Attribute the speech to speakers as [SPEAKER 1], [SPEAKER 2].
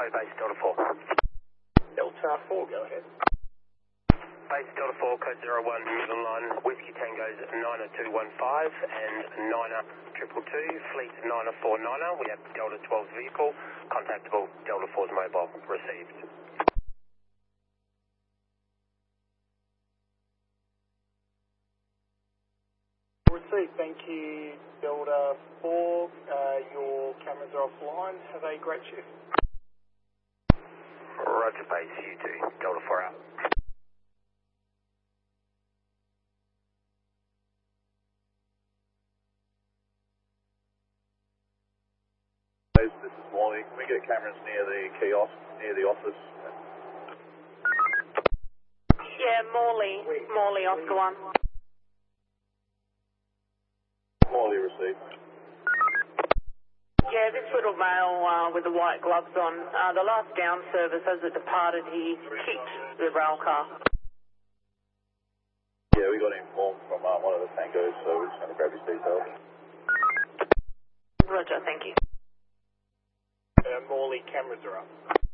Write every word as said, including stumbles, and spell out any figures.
[SPEAKER 1] base Delta four.
[SPEAKER 2] Delta four, go ahead.
[SPEAKER 1] Base Delta four, code zero one, Midland Line, Whiskey Tango's nine oh two one five and nine two two two, fleet nine oh four nine oh. We have Delta twelve's vehicle, contactable, Delta four's mobile, received.
[SPEAKER 2] Received, thank you, Delta four. Uh, your cameras are offline. Have a great shift.
[SPEAKER 1] Roger, base, you two, Delta four out.
[SPEAKER 3] This is Morley. Can we get cameras near the kiosk, near the office?
[SPEAKER 4] Yeah, Morley. Morley, Oscar one.
[SPEAKER 3] Morley received.
[SPEAKER 4] Yeah, this little male uh, with the white gloves on, uh, the last down service as it departed, he kicked the rail car.
[SPEAKER 3] Yeah, we got informed from uh, one of the tangos, so we're just going to grab his details.
[SPEAKER 4] Roger, thank you.
[SPEAKER 2] Uh, Morley, cameras are up.